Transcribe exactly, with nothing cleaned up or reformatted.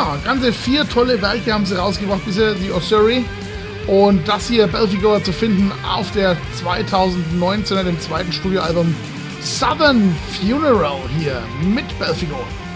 Ja, ganze vier tolle Werke haben sie rausgebracht bisher, die Osiri. Und das hier, Belphegor, zu finden auf der zweitausendneunzehner, dem zweiten Studioalbum Southern Funeral hier mit Belphegor.